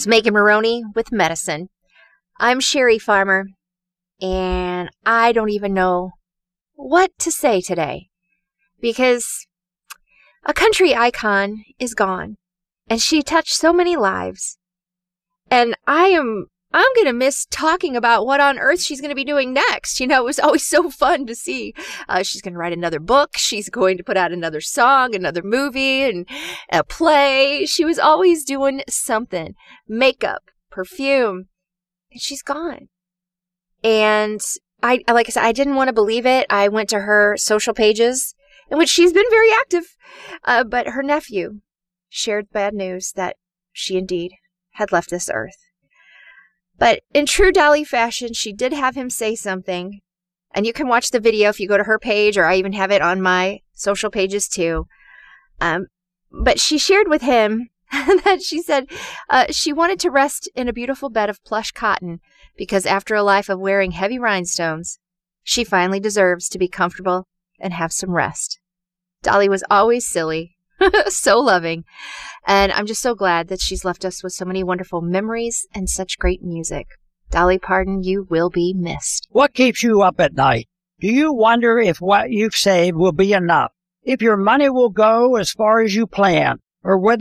It's Megan Maroney with Medicine. I'm Sherry Farmer, and I don't even know what to say today because a country icon is gone, and she touched so many lives. And I'm going to miss talking about what on earth she's going to be doing next. You know, it was always so fun to see. She's going to write another book. She's going to put out another song, another movie, and a play. She was always doing something. Makeup, perfume. And she's gone. And like I said, I didn't want to believe it. I went to her social pages, in which she's been very active. But her nephew shared bad news that she indeed had left this earth. But in true Dolly fashion, she did have him say something. And you can watch the video if you go to her page, or I even have it on my social pages too. But she shared with him that she said she wanted to rest in a beautiful bed of plush cotton because after a life of wearing heavy rhinestones, she finally deserves to be comfortable and have some rest. Dolly was always silly, so loving, and I'm just so glad that she's left us with so many wonderful memories and such great music. Dolly Parton, you will be missed. What keeps you up at night? Do you wonder if what you've saved will be enough? If your money will go as far as you plan? Or whether